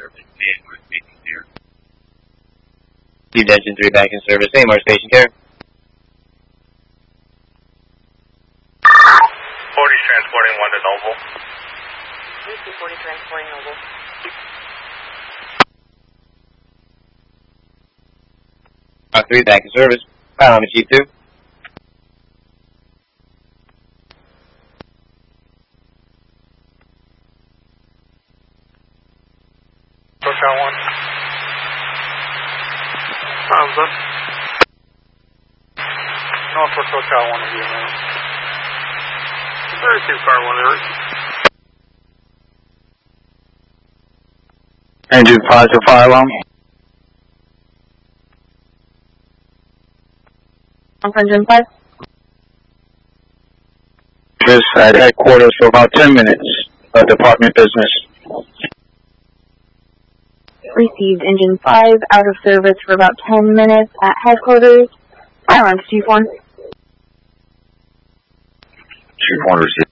service. AMR station care. Received engine 3 back in service. AMR station care. 40's transporting 1 to Noble. 40 transporting Noble. 3 back in service. Chief 2. SoCal 1. Thumbs up. Norfolk SoCal 1 will be in there. 32 car 1 there. Engine 5 to fire alarm. Engine 5. This at headquarters for about 10 minutes. Department business. Received engine 5 out of service for about 10 minutes at headquarters. Firearms, Chief 1. Chief 1 received.